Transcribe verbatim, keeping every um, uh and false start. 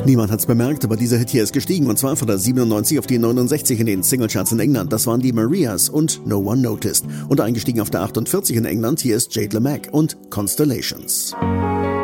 Niemand hat's bemerkt, aber dieser Hit hier ist gestiegen und zwar von der siebenundneunzig auf die neunundsechzig in den Singlecharts in England. Das waren die Marias und No One Noticed. Und eingestiegen auf der achtundvierzig in England, hier ist Jade LeMac und Constellations.